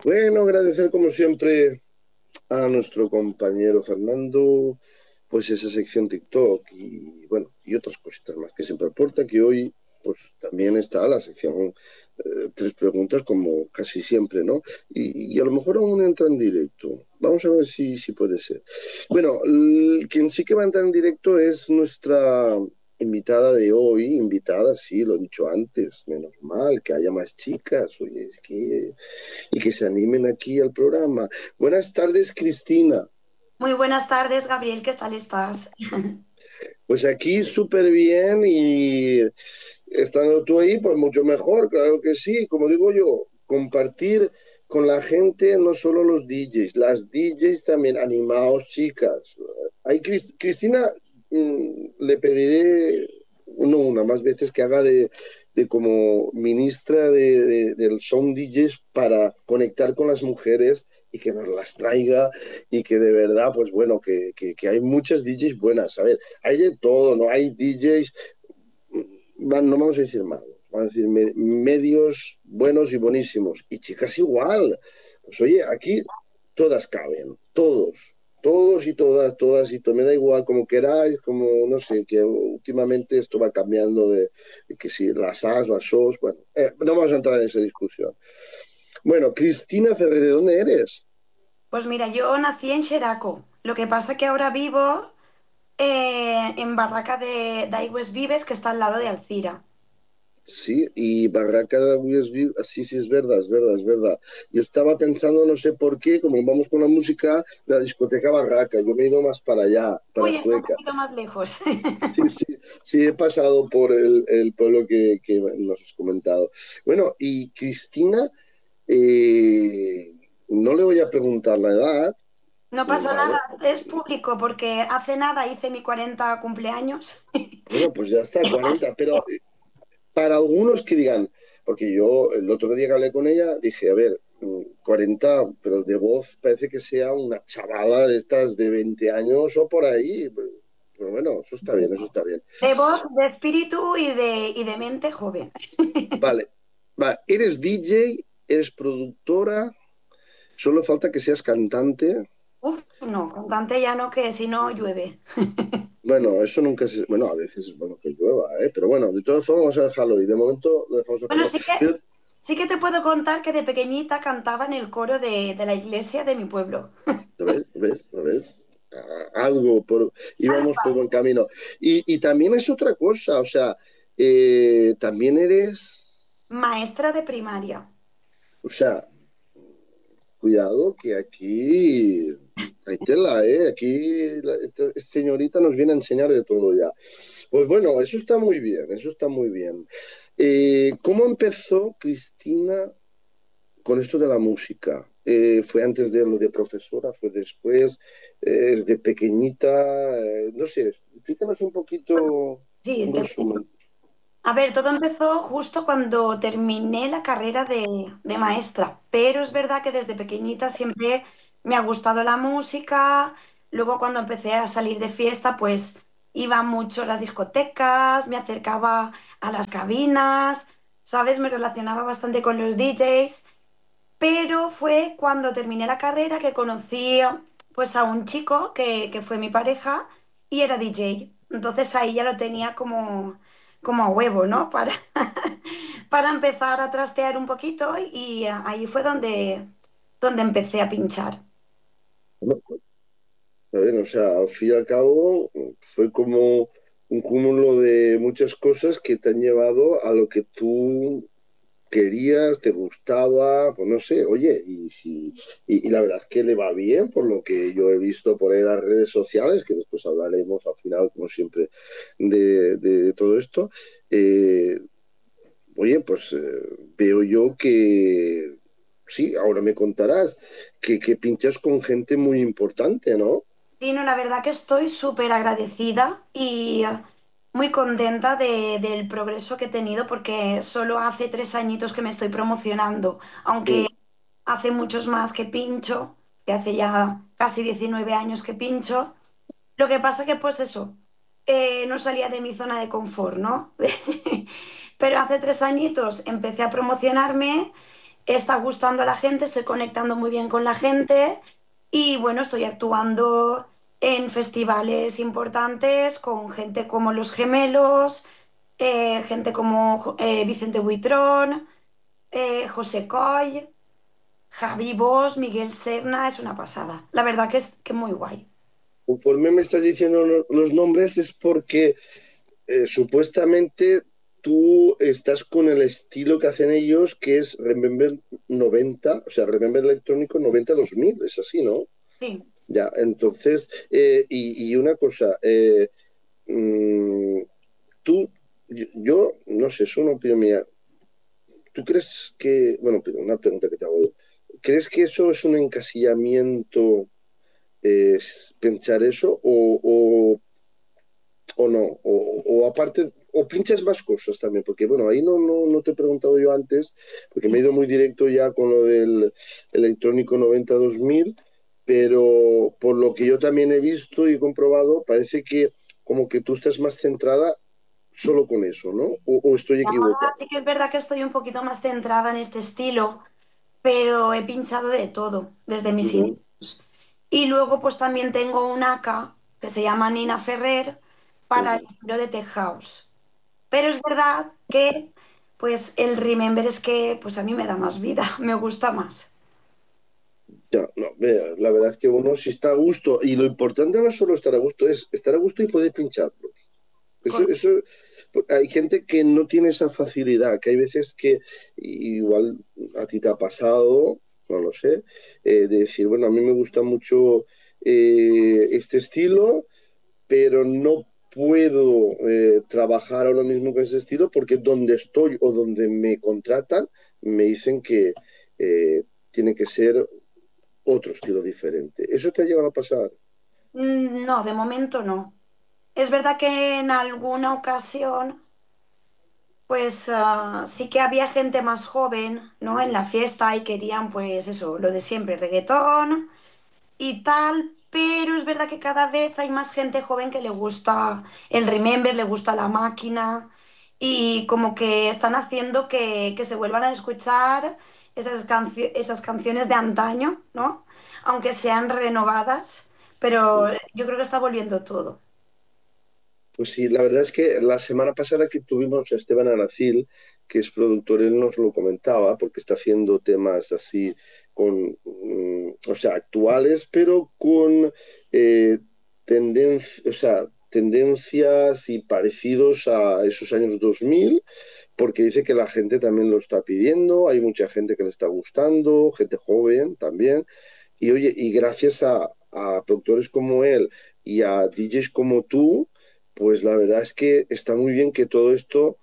Bueno, agradecer como siempre a nuestro compañero Fernando, pues esa sección TikTok y bueno, y otras cositas más que siempre aporta, que hoy pues también está la sección tres preguntas como casi siempre, ¿no? Y a lo mejor aún entra en directo. Vamos a ver si puede ser. Bueno, quien sí que va a entrar en directo es nuestra invitada de hoy, invitada, sí, lo he dicho antes, menos mal que haya más chicas, oye, es que y que se animen aquí al programa. Buenas tardes, Cristina. Muy buenas tardes, Gabriel, ¿qué tal estás? Pues aquí súper bien y estando tú ahí, pues mucho mejor, claro que sí. Como digo yo, compartir con la gente, no solo los DJs, las DJs también, animaos, chicas. Ahí, Cristina, le pediré una más veces que haga de como ministra del Sound DJs para conectar con las mujeres y que nos las traiga y que de verdad, pues bueno, que hay muchas DJs buenas. A ver, hay de todo, ¿no? Hay DJs, no vamos a decir malos, vamos a decir medios buenos y buenísimos. Y chicas igual. Pues oye, aquí todas caben, todos y todas y todo. Me da igual como queráis, como no sé, que últimamente esto va cambiando de que si las as, las sos, bueno, no vamos a entrar en esa discusión. Bueno, Cristina Ferrer, ¿de dónde eres? Pues mira, yo nací en Xeraco. Lo que pasa que ahora vivo en Barraca de Aigües Vives, que está al lado de Alcira. Sí, y Barraca de USB, sí, sí, es verdad, es verdad, es verdad. Yo estaba pensando, no sé por qué, como vamos con la música, la discoteca Barraca, yo me he ido más para allá, para Uy, está un Sueca. poquito más lejos. Sí, sí, sí, he pasado por el pueblo que nos has comentado. Bueno, y Cristina, no le voy a preguntar la edad, No pasa nada, ¿vale? es público porque hace nada hice mi 40 cumpleaños. Bueno, pues ya está, 40, pero para algunos que digan, porque yo el otro día que hablé con ella dije, a ver, 40, pero de voz parece que sea una chavala de estas de 20 años o por ahí. Pero bueno, eso está bien, eso está bien. De voz, de espíritu y de mente joven. Vale, va, eres DJ, eres productora, solo falta que seas cantante. Uf, no, cantante ya no, que si no llueve. Bueno, eso nunca se... Bueno, a veces es bueno que llueva, ¿eh? Pero bueno, de todas formas vamos a dejarlo y de momento lo dejamos Bueno, aparcado. Pero, sí que te puedo contar que de pequeñita cantaba en el coro de la iglesia de mi pueblo. ¿lo ves? ¿Lo ves? ¿Lo ves? Algo, íbamos por buen camino. Y también es otra cosa, o sea, también eres, Maestra de primaria. o sea, cuidado que aquí hay tela, ¿eh? Aquí esta señorita nos viene a enseñar de todo ya. Pues bueno, eso está muy bien, eso está muy bien. ¿Cómo empezó Cristina con esto de la música? ¿Fue antes de lo de profesora? ¿Fue después? ¿Es de pequeñita? No sé, explícanos un poquito, Sí, un resumen. a ver, todo empezó justo cuando terminé la carrera de maestra, pero es verdad que desde pequeñita siempre me ha gustado la música. Luego cuando empecé a salir de fiesta, pues iba mucho a las discotecas, me acercaba a las cabinas, ¿sabes? Me relacionaba bastante con los DJs. Pero fue cuando terminé la carrera que conocí pues a un chico que fue mi pareja y era DJ. Entonces ahí ya lo tenía como a huevo, ¿no? Para empezar a trastear un poquito y ahí fue donde empecé a pinchar. Bueno, a ver, o sea, al fin y al cabo fue como un cúmulo de muchas cosas que te han llevado a lo que tú querías, te gustaba, pues no sé, oye, y la verdad es que le va bien por lo que yo he visto por ahí en las redes sociales, que después hablaremos al final, como siempre, de todo esto. Eh, Oye, pues veo yo que sí, ahora me contarás que pinchas con gente muy importante, ¿no? Sí, no, la verdad que estoy súper agradecida y muy contenta del progreso que he tenido porque solo hace 3 añitos que me estoy promocionando, Mm. aunque hace muchos más que pincho, que hace ya casi 19 años que pincho. Lo que pasa que pues eso, no salía de mi zona de confort, ¿no? Pero hace 3 añitos empecé a promocionarme está gustando a la gente, estoy conectando muy bien con la gente y bueno, estoy actuando en festivales importantes con gente como Los Gemelos, gente como Vicente Buitrón, José Coy, Javi Bosch, Miguel Serna, es una pasada. La verdad que es que muy guay. Conforme me estás diciendo los nombres es porque supuestamente tú estás con el estilo que hacen ellos, que es Remember 90, o sea, Remember electrónico 90-2000, es así, ¿no? Sí. Ya, entonces, y una cosa, mm, tú, yo, no sé, es una opinión mía. ¿Tú crees que, bueno, pero una pregunta que te hago yo, ¿crees que eso es un encasillamiento, pensar eso, o no? O aparte, o pinchas más cosas también, porque bueno, ahí no te he preguntado yo antes, porque me he ido muy directo ya con lo del electrónico 90-2000, pero por lo que yo también he visto y comprobado, parece que como que tú estás más centrada solo con eso, ¿no? O estoy Ahora equivocado. sí que es verdad que estoy un poquito más centrada en este estilo, pero he pinchado de todo desde mis Ujú. inicios. Y luego pues también tengo una AK que se llama Nina Ferrer para el Ujú. estilo de Tech House. Pero es verdad que pues el Remember es que pues a mí me da más vida, me gusta más. Ya, no, vea, la verdad es que uno si está a gusto, y lo importante no es solo estar a gusto, es estar a gusto y poder pincharlo. Eso, hay gente que no tiene esa facilidad, que hay veces que igual a ti te ha pasado, no lo sé, de decir, bueno, a mí me gusta mucho este estilo, pero no puedo trabajar ahora mismo con ese estilo porque donde estoy o donde me contratan me dicen que tiene que ser otro estilo diferente. ¿Eso te ha llegado a pasar? No, de momento no. Es verdad que en alguna ocasión pues sí que había gente más joven, ¿no? En la fiesta y querían pues eso, lo de siempre, reggaetón y tal, pero es verdad que cada vez hay más gente joven que le gusta el Remember, le gusta la máquina y como que están haciendo que se vuelvan a escuchar esas canciones de antaño, ¿no? Aunque sean renovadas, pero yo creo que está volviendo todo. Pues sí, la verdad es que la semana pasada que tuvimos a Esteban Aracil, que es productor, él nos lo comentaba, porque está haciendo temas así o sea, actuales, pero con o sea, tendencias y parecidos a esos años 2000, porque dice que la gente también lo está pidiendo, hay mucha gente que le está gustando, gente joven también, y oye, y gracias a productores como él y a DJs como tú, pues la verdad es que está muy bien que todo esto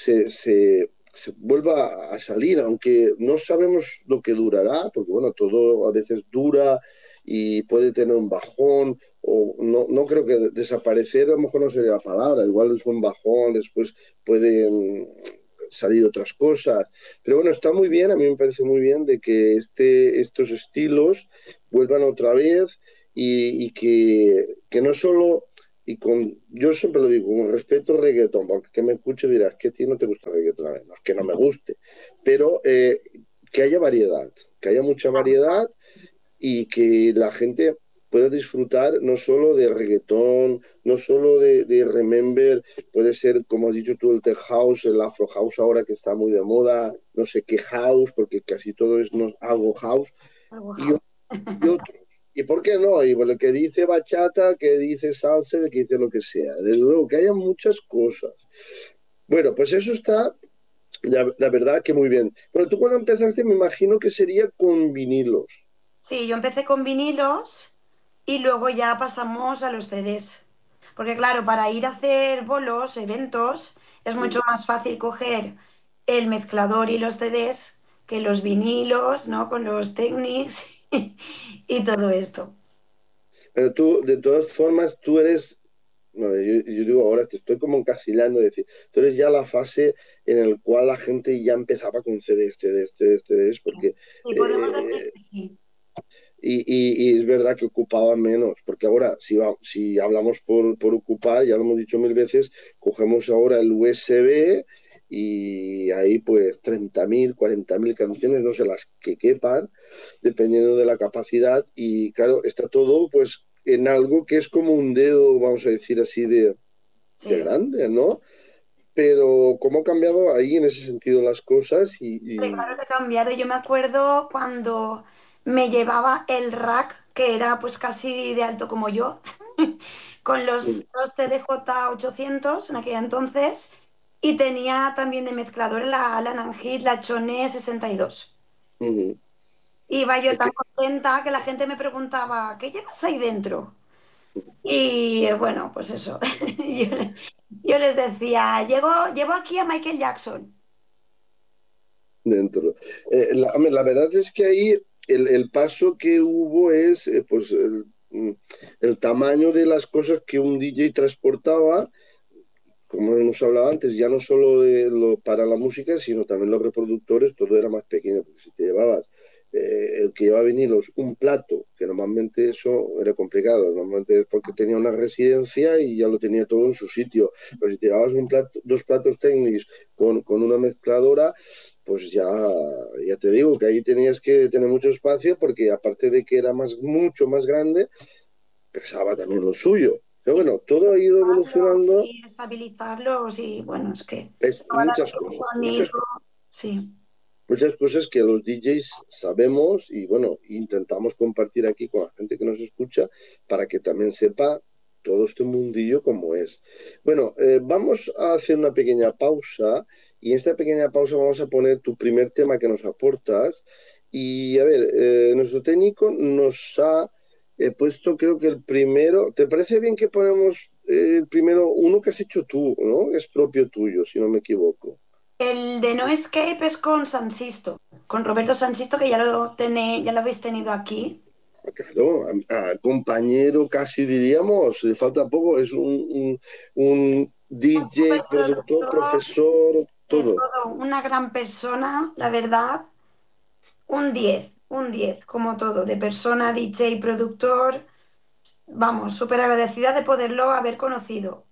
se vuelva a salir, aunque no sabemos lo que durará, porque bueno, todo a veces dura y puede tener un bajón, o no creo que desaparecer, a lo mejor no sería la palabra, igual es un bajón, después pueden salir otras cosas, pero bueno, está muy bien, a mí me parece muy bien de que estos estilos vuelvan otra vez y que no solo yo siempre lo digo, con respeto al reggaetón, porque que me escuche dirás que a ti no te gusta el reggaetón, a ver, no es que no me guste, pero que haya variedad, que haya mucha variedad y que la gente pueda disfrutar no solo de reggaetón, no solo de Remember, puede ser, como has dicho tú, el tech house, el afro house ahora que está muy de moda, no sé qué house, porque casi todo es algo house, Algo y, house. y otros. ¿Y por qué no? Y por el que dice bachata, que dice salsa, el que dice lo que sea. Desde luego que haya muchas cosas. Bueno, pues eso está, la verdad que muy bien. Bueno, tú cuando empezaste me imagino que sería con vinilos. Sí, yo empecé con vinilos y luego ya pasamos a los CDs. Porque claro, para ir a hacer bolos, eventos, es mucho más fácil coger el mezclador y los CDs que los vinilos, ¿no? Con los Technics y todo esto. Pero tú, de todas formas, tú eres, no, yo digo ahora, te estoy como encasillando, es decir, tú eres ya la fase en la cual la gente ya empezaba con CDs, CDs, CDs, CDs, porque, Sí, podemos decir eh, que sí. y es verdad que ocupaban menos, porque ahora, si hablamos por ocupar, ya lo hemos dicho mil veces, cogemos ahora el USB y ahí pues 30.000, 40.000 canciones, no sé, las que quepan, dependiendo de la capacidad y claro, está todo pues en algo que es como un dedo, vamos a decir así, de Sí. grande, ¿no? Pero cómo ha cambiado ahí en ese sentido las cosas Hombre, claro que ha cambiado. Yo me acuerdo cuando me llevaba el rack, que era pues casi de alto como yo, con mm, los TDJ 800 en aquel entonces, y tenía también de mezclador la Lananhit, la Choné 62. mm, Iba yo es tan que, contenta que la gente me preguntaba, ¿qué llevas ahí dentro? Y bueno, pues eso. Yo, yo les decía, llevo aquí a Michael Jackson. dentro. Hombre, la verdad es que ahí el paso que hubo es pues el tamaño de las cosas que un DJ transportaba, como hemos hablado antes, ya no solo para la música, sino también los reproductores, todo era más pequeño, porque si te llevabas el que llevaba vinilos, un plato, que normalmente eso era complicado, normalmente es porque tenía una residencia y ya lo tenía todo en su sitio, pero si te llevabas un plato, dos platos técnicos con una mezcladora, pues ya te digo que ahí tenías que tener mucho espacio porque aparte de que era mucho más grande, pesaba también lo suyo. Pero bueno, todo ha ido evolucionando. Y estabilizarlos y bueno, es que Es ahora muchas el cosas, sonido, sí, muchas cosas que los DJs sabemos y bueno, intentamos compartir aquí con la gente que nos escucha para que también sepa todo este mundillo como es. Bueno, vamos a hacer una pequeña pausa y en esta pequeña pausa vamos a poner tu primer tema que nos aportas y a ver, nuestro técnico nos ha puesto creo que el primero, ¿te parece bien que ponemos el primero, uno que has hecho tú, ¿no? Es propio tuyo, si no me equivoco. el de No Escape es con Sansisto, con Roberto Sansisto, que ya lo habéis tenido aquí. Claro, a compañero casi diríamos, le falta poco, es un Un súper DJ, productor, productor profesor, de todo. todo, una gran persona, la verdad, un diez como todo, de persona, DJ, productor, vamos, súper agradecida de poderlo haber conocido.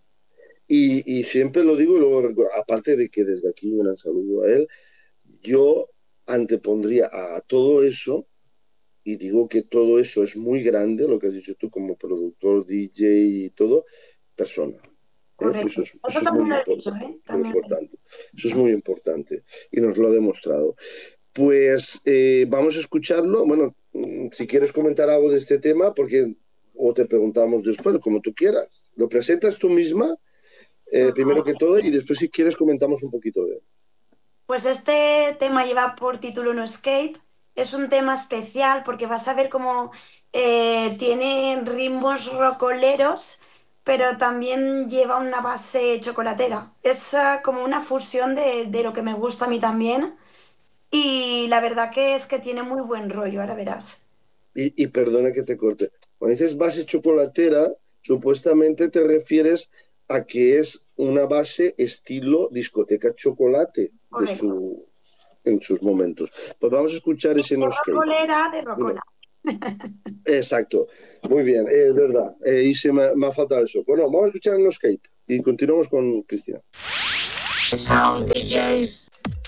Y siempre lo digo, y luego, aparte de que desde aquí un gran saludo a él, yo antepondría a todo eso, y digo que todo eso es muy grande, lo que has dicho tú como productor, DJ y todo, persona. ¿Eh? Correcto. Eso Eso es también lo he dicho, ¿eh? muy También lo he dicho. importante. Eso es muy importante y nos lo ha demostrado. Pues vamos a escucharlo. Bueno, si quieres comentar algo de este tema, porque o te preguntamos después, como tú quieras. Lo presentas tú misma, primero que todo, y después si quieres comentamos un poquito de él. Pues este tema lleva por título No Escape. Es un tema especial porque vas a ver cómo tiene ritmos rocoleros, pero también lleva una base chocolatera. Es como una fusión de lo que me gusta a mí también. Y la verdad que es que tiene muy buen rollo, ahora verás. Y perdona que te corte. Cuando dices base chocolatera, supuestamente te refieres a que es una base estilo discoteca chocolate Correcto. en sus momentos. Pues vamos a escuchar ese No Escape. Rocolera de Dime. rocona. Exacto, muy bien, es verdad. Y me ha faltado eso. Bueno, vamos a escuchar No Escape y continuamos con Cristina. Sound DJs.